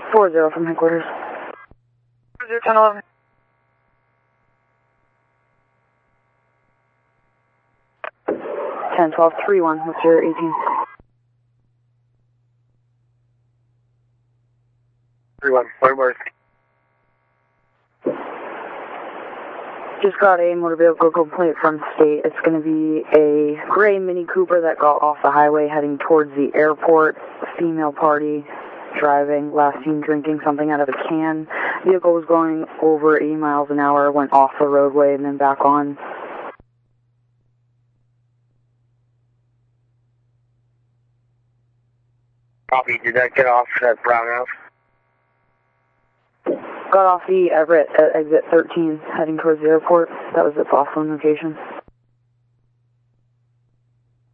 40 from headquarters. 1011. 10-12, 3-1, what's your 18? 3-1, point word. Just got a motor vehicle complaint from state. It's going to be a gray Mini Cooper that got off the highway heading towards the airport. Female party driving, last seen drinking something out of a can. Vehicle was going over 80 miles an hour, went off the roadway and then back on. Copy, did that get off at Brown House? Got off the Everett at exit 13, heading towards the airport. That was the Boston location.